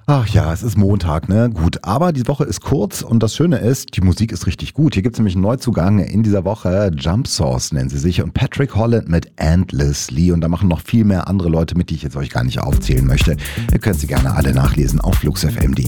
Ach ja, es ist Montag, ne? Gut, aber die Woche ist kurz und das Schöne ist, die Musik ist richtig gut. Hier gibt es nämlich einen Neuzugang in dieser Woche. Jump Source nennen sie sich und Patrick Holland mit Endlessly. Und da machen noch viel mehr andere Leute mit, die ich jetzt euch gar nicht aufzählen möchte. Ihr könnt sie gerne alle nachlesen auf fluxfm.de.